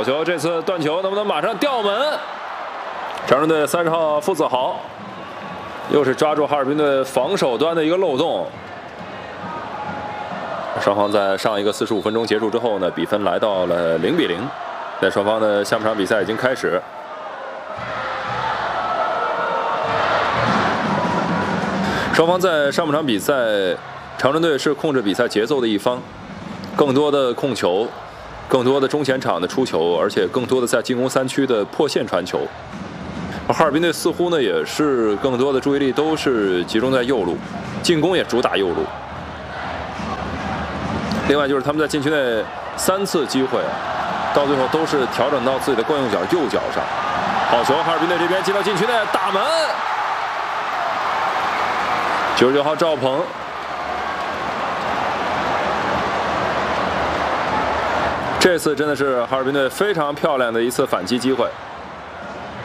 球，这次断球能不能马上吊门？长春队30号傅子豪又是抓住哈尔滨队防守端的一个漏洞。双方在上一个45分钟结束之后呢，比分来到了0比0。在双方的下半场比赛已经开始。双方在上半场比赛，长春队是控制比赛节奏的一方，更多的控球，更多的中前场的出球，而且更多的在进攻3区的破线传球。而哈尔滨队似乎呢也是更多的注意力都是集中在右路，进攻也主打右路。另外就是他们在禁区内3次机会，到最后都是调整到自己的惯用脚右脚上。好球，哈尔滨队这边进到禁区内打门。99号赵鹏，这次真的是哈尔滨队非常漂亮的一次反击机会。